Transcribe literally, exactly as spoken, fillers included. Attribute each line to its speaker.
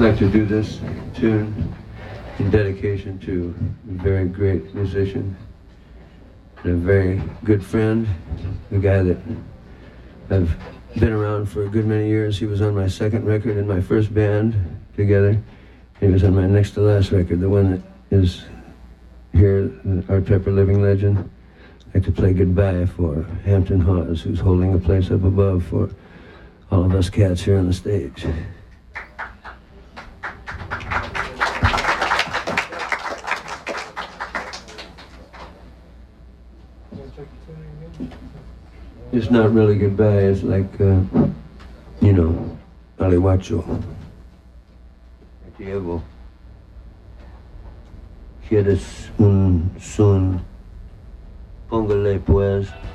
Speaker 1: like to do this tune in dedication to a very great musician and a very good friend, a guy that I've been around for a good many years. He was on my second record in my first band together. He was on my next to last record, the one that is here, Art Pepper Living Legend. I'd like to play goodbye for Hampton Hawes, who's holding a place up above for all of us cats here on the stage. It's not really goodbye, it's like, uh, you know, alihuacho. Diego, ¿quieres un son? Póngale pues.